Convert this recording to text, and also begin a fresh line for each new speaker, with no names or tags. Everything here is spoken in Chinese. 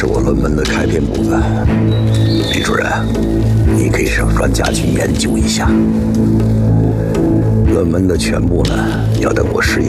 是我论文的开篇部分，李主任，你可以让专家去研究一下。论文的全部呢，要等我实验